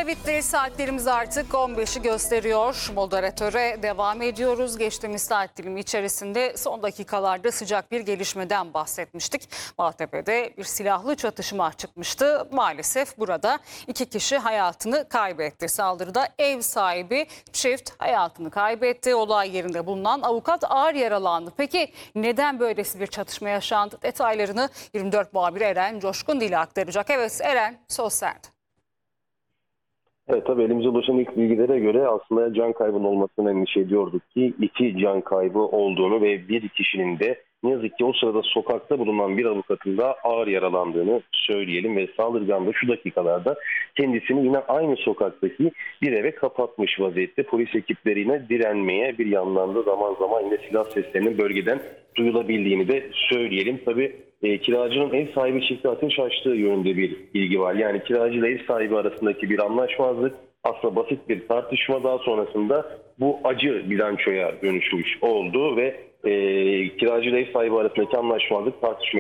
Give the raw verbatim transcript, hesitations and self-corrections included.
süre bitti. Saatlerimiz artık on beşi gösteriyor. Moderatöre devam ediyoruz. Geçtiğimiz saat dilimi içerisinde son dakikalarda sıcak bir gelişmeden bahsetmiştik. Maltepe'de bir silahlı çatışma çıkmıştı. Maalesef burada iki kişi hayatını kaybetti. Saldırıda ev sahibi çift hayatını kaybetti. Olay yerinde bulunan avukat ağır yaralandı. Peki neden böylesi bir çatışma yaşandı? Detaylarını yirmi dört muhabiri Eren Coşkun Dili aktaracak. Evet Eren, söz sende. Evet, tabii elimize ulaşan ilk bilgilere göre aslında can kaybının olmasını endişe ediyorduk ki iki can kaybı olduğunu ve bir kişinin de ne yazık ki o sırada sokakta bulunan bir avukatın da ağır yaralandığını söyleyelim ve saldırgan da şu dakikalarda kendisini yine aynı sokaktaki bir eve kapatmış vaziyette. Polis ekipleriyle direnmeye, bir yandan da zaman zaman yine silah seslerinin bölgeden duyulabildiğini de söyleyelim. Tabii e, kiracının ev sahibi çifti ateş açtığı yönünde bir bilgi var. Yani kiracı ile ev sahibi arasındaki bir anlaşmazlık, aslında basit bir tartışma, daha sonrasında bu acı bilançoya dönüşmüş oldu ve e, kiracı ile ev sahibi arasındaki anlaşmazlık tartışmaya